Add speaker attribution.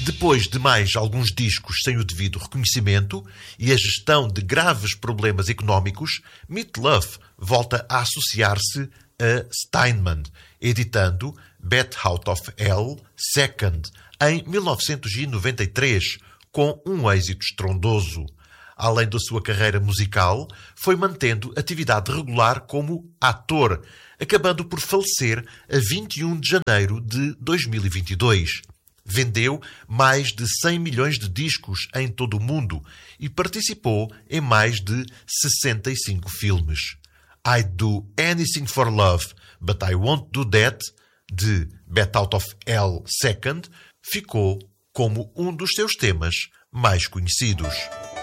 Speaker 1: Depois de mais alguns discos sem o devido reconhecimento e a gestão de graves problemas económicos, Meat Loaf volta a associar-se a Steinman, editando Bat Out of Hell Second em 1993, com um êxito estrondoso. Além da sua carreira musical, foi mantendo atividade regular como ator, acabando por falecer a 21 de janeiro de 2022. Vendeu mais de 100 milhões de discos em todo o mundo e participou em mais de 65 filmes. I'd Do Anything for Love, But I Won't Do That, de Bat Out of Hell Second, ficou como um dos seus temas mais conhecidos.